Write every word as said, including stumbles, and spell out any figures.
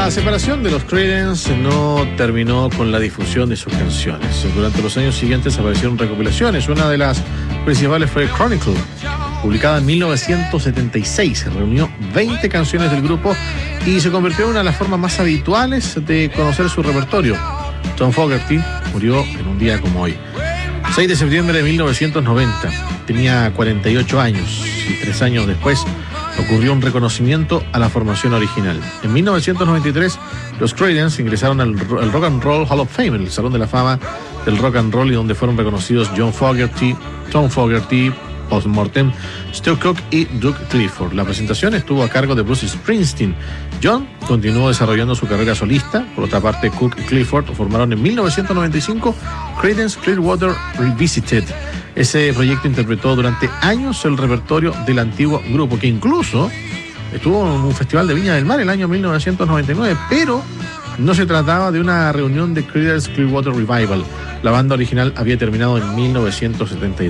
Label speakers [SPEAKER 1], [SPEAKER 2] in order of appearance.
[SPEAKER 1] La separación de los Creedence no terminó con la difusión de sus canciones. Durante los años siguientes aparecieron recopilaciones. Una de las principales fue Chronicle, publicada en mil novecientos setenta y seis. Reunió veinte canciones del grupo y se convirtió en una de las formas más habituales de conocer su repertorio. John Fogerty murió en un día como hoy, seis de septiembre de mil novecientos noventa. Tenía cuarenta y ocho años y tres años después ocurrió un reconocimiento a la formación original. En mil novecientos noventa y tres, los Creedence ingresaron al, al Rock and Roll Hall of Fame, el Salón de la Fama del Rock and Roll, y donde fueron reconocidos John Fogerty, Tom Fogerty, post-mortem, Stu Cook y Duke Clifford. La presentación estuvo a cargo de Bruce Springsteen. John continuó desarrollando su carrera solista. Por otra parte, Cook y Clifford formaron en mil novecientos noventa y cinco Creedence Clearwater Revisited. Ese proyecto interpretó durante años el repertorio del antiguo grupo, que incluso estuvo en un festival de Viña del Mar el año mil novecientos noventa y nueve, pero no se trataba de una reunión de Creedence Clearwater Revival. La banda original había terminado en mil novecientos setenta y dos.